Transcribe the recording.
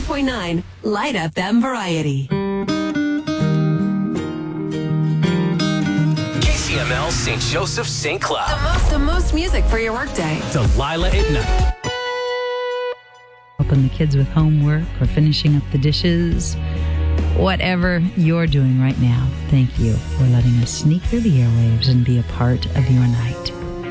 101.9 Light FM Variety. KCML St. Joseph, St. Cloud. The most music for your workday. Delilah at night. Helping the kids with homework or finishing up the dishes. Whatever you're doing right now, thank you for letting us sneak through the airwaves and be a part of your night.